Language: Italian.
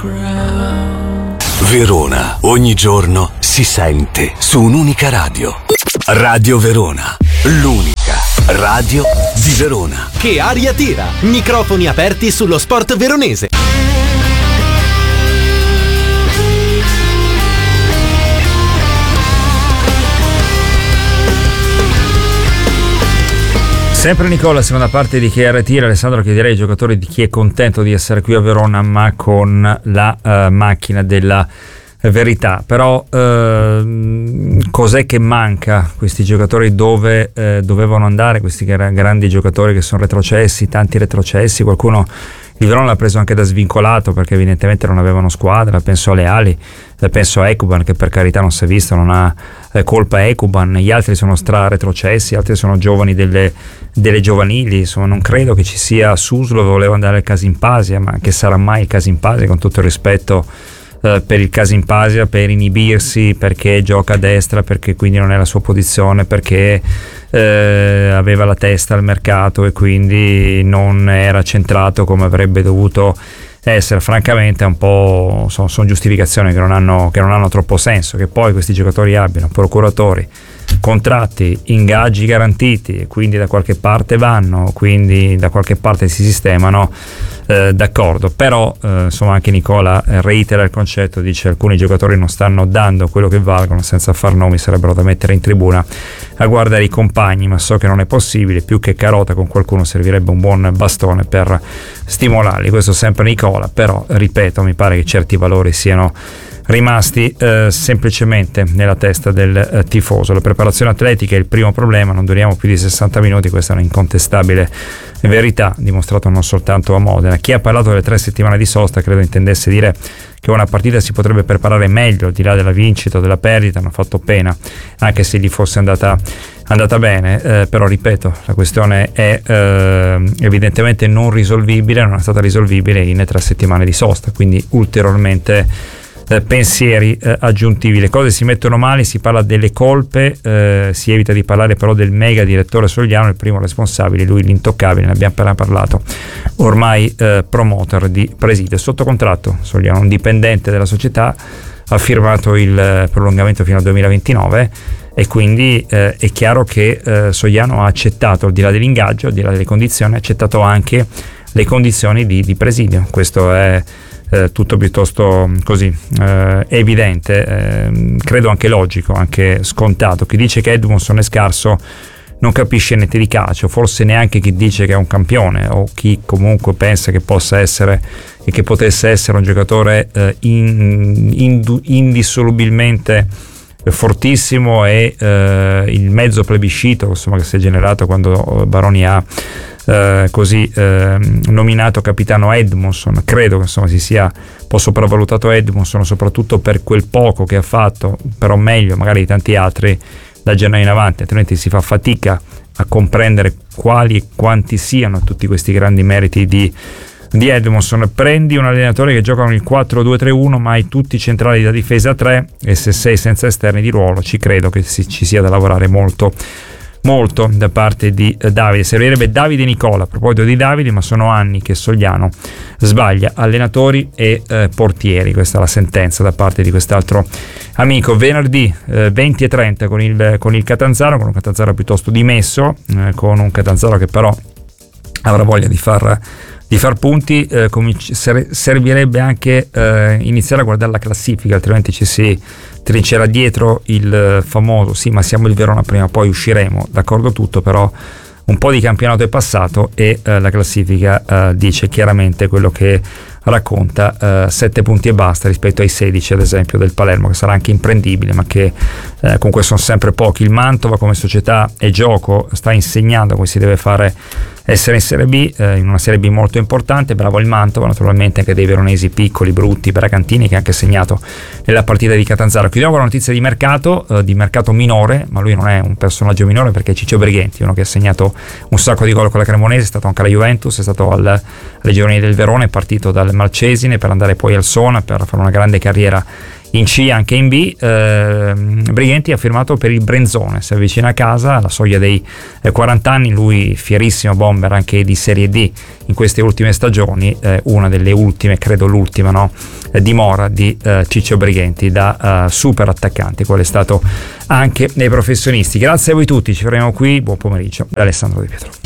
Verona, ogni giorno si sente su un'unica radio. Radio Verona, l'unica radio di Verona. Che aria tira! Microfoni aperti sullo sport veronese. Sempre Nicola, seconda parte di Che aria tira. Alessandro, chiederei ai giocatori di chi è contento di essere qui a Verona, ma con la macchina della verità. Però cos'è che manca? Questi giocatori dove dovevano andare, questi grandi giocatori che sono retrocessi, tanti retrocessi, qualcuno il Verona l'ha preso anche da svincolato perché evidentemente non avevano squadra, penso alle ali, penso a Ekuban, che per carità non si è visto, non ha colpa Ekuban, gli altri sono retrocessi, altri sono giovani delle giovanili, insomma non credo che ci sia. Suslo voleva andare al Kasimpasa, ma che sarà mai il Kasimpasa, con tutto il rispetto per il Kasimpasa, per inibirsi, perché gioca a destra, perché quindi non è la sua posizione, perché aveva la testa al mercato e quindi non era centrato come avrebbe dovuto essere. Francamente è un po' sono giustificazioni che non hanno troppo senso. Che poi questi giocatori abbiano procuratori, contratti, ingaggi garantiti e quindi da qualche parte vanno, quindi da qualche parte si sistemano, d'accordo, però insomma anche Nicola reitera il concetto, dice alcuni giocatori non stanno dando quello che valgono, senza far nomi sarebbero da mettere in tribuna a guardare i compagni, ma so che non è possibile, più che carota con qualcuno servirebbe un buon bastone per stimolarli. Questo sempre Nicola, però ripeto, mi pare che certi valori siano rimasti semplicemente nella testa del tifoso. La preparazione atletica è il primo problema, non duriamo più di 60 minuti, questa è un'incontestabile verità, dimostrato non soltanto a Modena. Chi ha parlato delle 3 settimane di sosta credo intendesse dire che una partita si potrebbe preparare meglio, al di là della vincita o della perdita. Hanno fatto pena, anche se gli fosse andata bene, però ripeto, la questione è evidentemente non risolvibile, non è stata risolvibile in 3 settimane di sosta, quindi ulteriormente pensieri aggiuntivi. Le cose si mettono male, si parla delle colpe, si evita di parlare però del mega direttore Sogliano, il primo responsabile, lui l'intoccabile, ne abbiamo appena parlato, ormai promoter di Presidio, sotto contratto Sogliano, un dipendente della società, ha firmato il prolungamento fino al 2029 e quindi è chiaro che Sogliano ha accettato, al di là dell'ingaggio, al di là delle condizioni, ha accettato anche le condizioni di Presidio. Questo è tutto piuttosto così evidente, credo anche logico, anche scontato. Chi dice che Edmondson è scarso non capisce niente di calcio, forse neanche chi dice che è un campione, o chi comunque pensa che possa essere e che potesse essere un giocatore indissolubilmente fortissimo, e il mezzo plebiscito insomma che si è generato quando Baroni ha nominato capitano Edmondson. Credo che insomma si sia un po' sopravvalutato Edmondson, soprattutto per quel poco che ha fatto, però meglio magari di tanti altri da gennaio in avanti, altrimenti si fa fatica a comprendere quali e quanti siano tutti questi grandi meriti di Edmondson. Prendi un allenatore che gioca con il 4-2-3-1, ma hai tutti centrali da difesa 3, e se sei senza esterni di ruolo ci credo che ci sia da lavorare molto da parte di Davide. Servirebbe Davide Nicola. A proposito di Davide, ma sono anni che Sogliano sbaglia allenatori e portieri, questa è la sentenza da parte di quest'altro amico. Venerdì 20:30 con il Catanzaro, con un Catanzaro piuttosto dimesso, con un Catanzaro che però avrà voglia di far punti. Servirebbe anche iniziare a guardare la classifica, altrimenti ci si trincerà dietro il famoso sì ma siamo il Verona, prima o poi usciremo, d'accordo tutto, però un po' di campionato è passato e la classifica dice chiaramente quello che racconta, 7 punti e basta rispetto ai 16 ad esempio del Palermo, che sarà anche imprendibile, ma che comunque sono sempre pochi. Il Mantova come società e gioco sta insegnando come si deve fare, essere in Serie B, in una Serie B molto importante. Bravo il Mantova, naturalmente anche dei veronesi piccoli, brutti, Bragantini, che ha anche segnato nella partita di Catanzaro. Chiudiamo con una notizia di mercato minore, ma lui non è un personaggio minore perché è Ciccio Brighenti, uno che ha segnato un sacco di gol con la Cremonese, è stato anche alla Juventus, è stato alle giovani del Verona, è partito dal Malcesine per andare poi al Sona per fare una grande carriera in C anche in B. Brighenti ha firmato per il Brenzone, si avvicina a casa alla soglia dei 40 anni, lui fierissimo bomber anche di Serie D in queste ultime stagioni, una delle ultime, credo l'ultima, no? Dimora di Ciccio Brighenti da super attaccante, qual è stato anche nei professionisti. Grazie a voi tutti, ci faremo qui, buon pomeriggio da Alessandro Di Pietro.